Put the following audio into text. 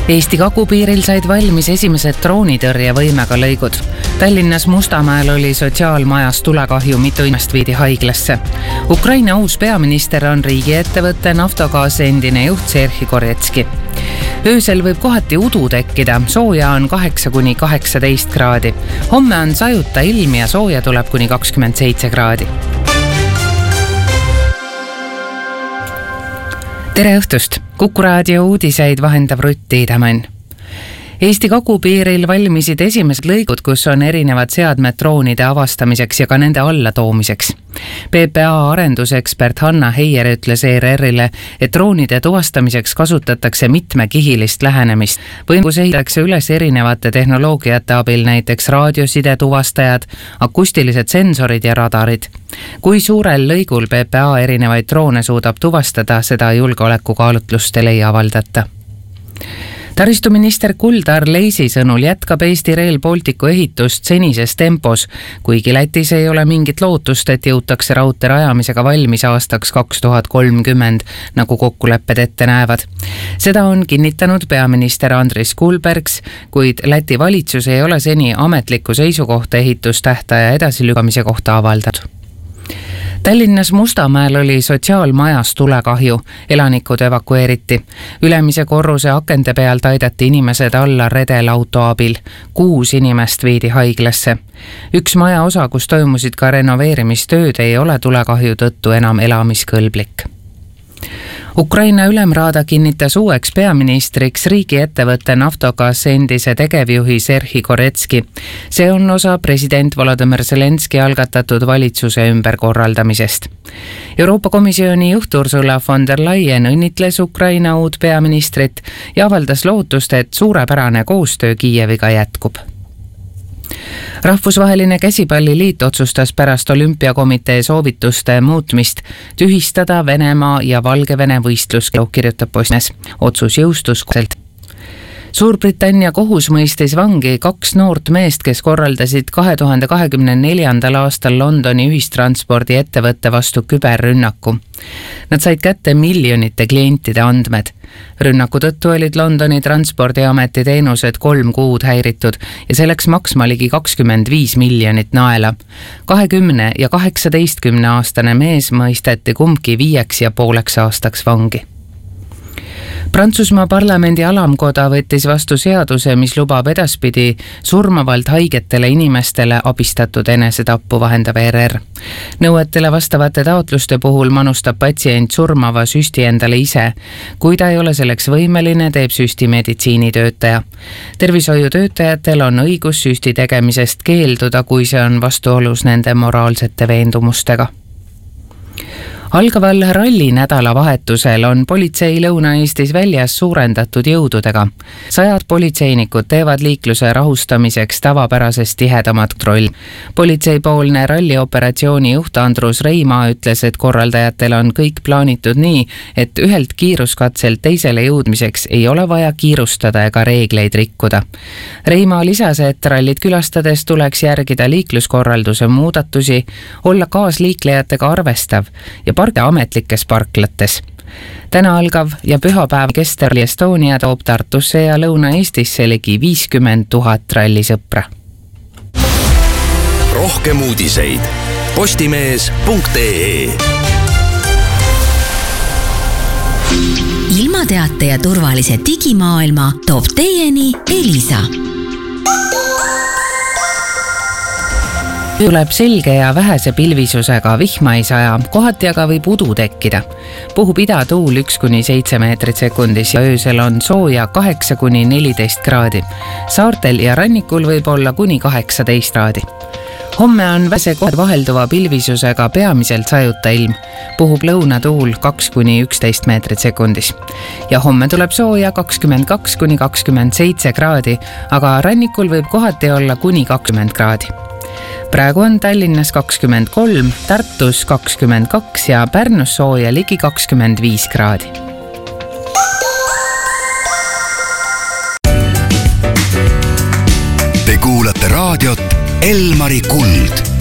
Eesti kagupiiril said valmis esimesed droonitõrjevõimega lõigud. Tallinnas Mustamäel oli sotsiaalmajas tulekahju, mitu inimest viidi haiglasse. Ukraina uus peaminister on riigiettevõtte Naftogaz endine juht Serhi Koretski. Öösel võib kohati udu tekkida, sooja on 8–18 kraadi. Homme on sajuta ilm ja sooja tuleb kuni 27 kraadi. Tere õhtust! Kuku raadio uudiseid vahendab Rutt Tiidemann. Eesti kagupiiril valmisid esimesed lõigud, kus on erinevad seadmed droonide avastamiseks ja ka nende allatoomiseks. PPA arendusekspert Hanna Heier ütles ERR-ile, et droonide tuvastamiseks kasutatakse mitmekihilist lähenemist. Võimus ehitatakse üles erinevate tehnoloogiate abil, näiteks raadioside tuvastajad, akustilised sensorid ja radarid. Kui suurel lõigul PPA erinevaid droone suudab tuvastada, seda julgeolekukaalutlustel ei avaldata. Taristuminister Kuldar Leisi sõnul jätkab Eesti Rail Balticu ehitust senises tempos, kuigi Lätis ei ole mingit lootust, et jõutakse raudtee rajamisega valmis aastaks 2030, nagu kokkulepped ette näevad. Seda on kinnitanud peaminister Andris Kulbergs, kuid Läti valitsus ei ole seni ametlikku seisukohta ehitustähtaja edasilükkamise kohta avaldanud. Tallinnas Mustamäel oli sotsiaalmajas tulekahju, elanikud evakueeriti. Ülemise korruse akende pealt aidati inimesed alla redelauto abil. 6 inimest viidi haiglasse. Üks maja osa, kus toimusid ka renoveerimistööd, ei ole tulekahju tõttu enam elamiskõlblik. Ukraina ülemraada kinnitas uueks peaministriks riigiettevõtte Naftogaz endise tegevjuhi Serhi Koretski. See on osa president Volodymyr Zelenski algatatud valitsuse ümberkorraldamisest. Euroopa Komisjoni juht Ursula von der Leyen õnnitles Ukraina uut peaministrit ja avaldas lootust, et suurepärane koostöö Kiieviga jätkub. Rahvusvaheline käsipalliliit otsustas pärast olümpiakomitee soovituste muutmist tühistada Venemaa ja Valgevene võistlus, kirjutab Postimees. Otsus jõustus koheselt. Suurbritannia kohus mõistis vangi 2 noort meest, kes korraldasid 2024. aastal Londoni ühistranspordi ettevõtte vastu küberrünnaku. Nad said kätte miljonite klientide andmed. Rünnaku tõttu olid Londoni transpordiameti teenused 3 kuud häiritud ja selleks maksma ligi 25 miljonit naela. 20 ja 18-aastane mees mõisteti kumbki 5,5 aastaks vangi. Prantsusmaa parlamendi alamkoda võttis vastu seaduse, mis lubab edaspidi surmavalt haigetele inimestele abistatud enesetappu, vahendab ERR. Nõuetele vastavate taotluste puhul manustab patsient surmava süsti endale ise. Kui ta ei ole selleks võimeline, teeb süsti meditsiinitöötaja. Tervishoiutöötajatel on õigus süsti tegemisest keelduda, kui see on vastuolus nende moraalsete veendumustega. Algaval ralli nädalavahetusel on politsei Lõuna-Eestis väljas suurendatud jõududega. 100 politseinikud teevad liikluse rahustamiseks tavapärasest tihedamat kontroll. Politseipoolne rallioperatsiooni juht Andrus Reimaa ütles, et korraldajatel on kõik plaanitud nii, et ühelt kiiruskatselt teisele jõudmiseks ei ole vaja kiirustada ega reegleid rikkuda. Reimaa lisas, et rallit külastades tuleks järgida liikluskorralduse muudatusi, olla kaasliiklejatega arvestav ja parkida ametlikes parklates. Täna algav ja pühapäev kestev Rally Estonia toob Tartusse ja Lõuna-Eestisse ligi 50 000 rallisõpra. Rohkem uudiseid postimees.ee. Ilmateate ja turvalise digimaailma toob teieni Elisa. Tuleb selge ja vähese pilvisusega, vihma ei saja, kohati aga võib udu tekkida. Puhub idatuul 1–7 meetrit sekundis ja öösel on sooja 8–14 kraadi. Saartel ja rannikul võib olla kuni 18 kraadi. Homme on vähese kohad vahelduva pilvisusega peamiselt sajuta ilm. Puhub lõunatuul 2–11 meetrit sekundis. Ja homme tuleb sooja 22–27 kraadi, aga rannikul võib kohati olla kuni 20 kraadi. Praegu on Tallinnas 23, Tartus 22 ja Pärnus sooja ligi 25 kraadi. Te kuulate raadiot Elmari Kuld.